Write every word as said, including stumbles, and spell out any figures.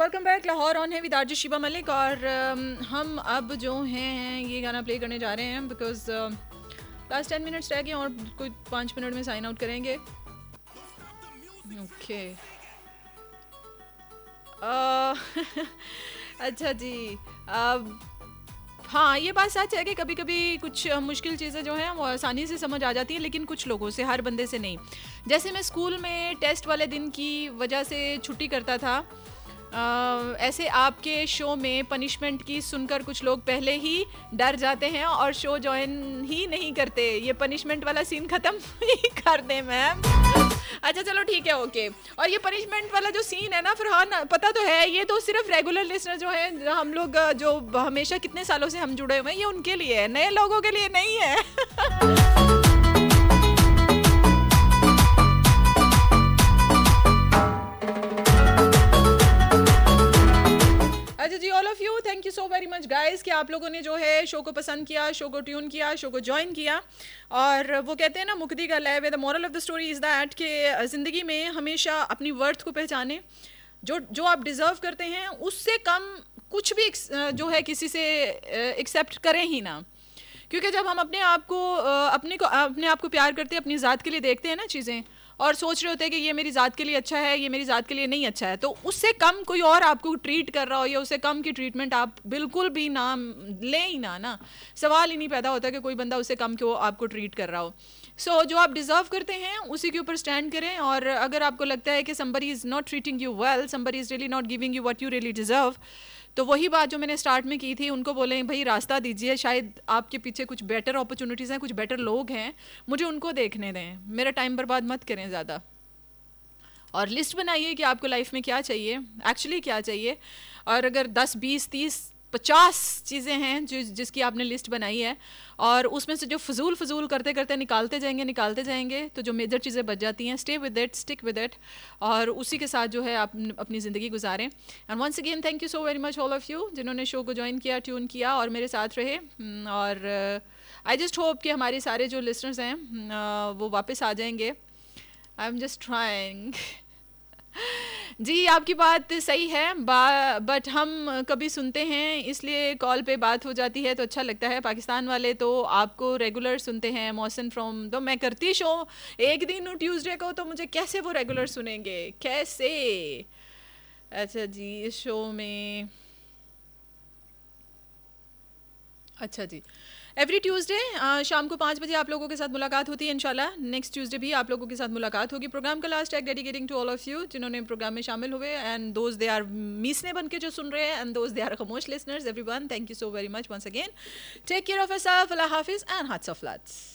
Welcome back, Lahore on है with RJ Shiba Malik. और um, हम अब जो हैं ये गाना प्ले करने जा रहे हैं बिकॉज लास्ट टेन मिनट्स रह गए और कोई पाँच मिनट में साइन आउट करेंगे। Okay okay. uh, अच्छा जी। अब हाँ, ये बात सच है कि कभी कभी कुछ मुश्किल चीज़ें जो हैं वो आसानी से समझ आ जाती हैं, लेकिन कुछ लोगों से, हर बंदे से नहीं। जैसे मैं स्कूल में टेस्ट वाले दिन की वजह से छुट्टी करता था, Uh, ऐसे आपके शो में पनिशमेंट की सुनकर कुछ लोग पहले ही डर जाते हैं और शो ज्वाइन ही नहीं करते। ये पनिशमेंट वाला सीन ख़त्म ही कर दें मैम। अच्छा चलो ठीक है, ओके। और ये पनिशमेंट वाला जो सीन है ना फरहान, पता तो है ये तो सिर्फ रेगुलर लिसनर जो है, हम लोग जो हमेशा कितने सालों से हम जुड़े हुए हैं, ये उनके लिए है, नए लोगों के लिए नहीं है। अच्छा जी, all of you thank you so very much guys कि आप लोगों ने जो है शो को पसंद किया, शो को ट्यून किया, शो को ज्वाइन किया। और वो कहते हैं ना, मुक्ति का लय, the moral of the story is that कि ज़िंदगी में हमेशा अपनी वर्थ को पहचानें। जो जो आप डिज़र्व करते हैं उससे कम कुछ भी जो है किसी से एक्सेप्ट करें ही ना, क्योंकि जब हम अपने आप को अपने को अपने आप को प्यार करते हैं, अपनी ज़ात के लिए देखते हैं ना चीज़ें, और सोच रहे होते हैं कि ये मेरी ज़ात के लिए अच्छा है, ये मेरी ज़ात के लिए नहीं अच्छा है, तो उससे कम कोई और आपको ट्रीट कर रहा हो या उससे कम की ट्रीटमेंट आप बिल्कुल भी ना लें ही ना ना सवाल ही नहीं पैदा होता कि कोई बंदा उससे कम क्यों आपको ट्रीट कर रहा हो। सो so, जो आप डिज़र्व करते हैं उसी के ऊपर स्टैंड करें। और अगर आपको लगता है कि somebody is not treating you well, somebody is really not giving you what you really deserve, तो वही बात जो मैंने स्टार्ट में की थी, उनको बोलें भाई रास्ता दीजिए, शायद आपके पीछे कुछ बेटर अपॉर्चुनिटीज़ हैं, कुछ बेटर लोग हैं, मुझे उनको देखने दें, मेरा टाइम बर्बाद मत करें ज़्यादा। और लिस्ट बनाइए कि आपको लाइफ में क्या चाहिए, एक्चुअली क्या चाहिए। और अगर दस बीस तीस पचास चीज़ें हैं जो जिसकी आपने लिस्ट बनाई है, और उसमें से जो फजूल फजूल करते करते निकालते जाएंगे निकालते जाएंगे तो जो मेजर चीज़ें बच जाती हैं, stay with it, stick with it, और उसी के साथ जो है आप अपनी ज़िंदगी गुजारें। And once again thank you so very much all of you जिन्होंने शो को ज्वाइन किया, ट्यून किया और मेरे साथ रहे। और आई जस्ट होप कि हमारे सारे जो लिसनर्स हैं uh, वो वापस आ जाएंगे। I am just trying. जी आपकी बात सही है, बट हम कभी सुनते हैं इसलिए कॉल पे बात हो जाती है तो अच्छा लगता है। पाकिस्तान वाले तो आपको रेगुलर सुनते हैं। मौसन फ्रॉम, तो मैं करती शो एक दिन ट्यूसडे को, तो मुझे कैसे वो रेगुलर सुनेंगे, कैसे? अच्छा जी, इस शो में अच्छा जी एवरी ट्यूसडे शाम को पाँच बजे आप लोगों के साथ मुलाकात होती है इंशाल्लाह। नेक्स्ट ट्यूसडे भी आप लोगों के साथ मुलाकात होगी। प्रोग्राम का last tag dedicating to all of you जिन्होंने प्रोग्राम में शामिल हुए, एंड दोज दे आर मीसने बन के जो सुन रहे हैं, एंड दोज दे आर खामोश listeners, everyone thank you so very much once again. Take care of yourself, अल्लाह हाफिज़ एंड हाट्स ऑफ लट्स।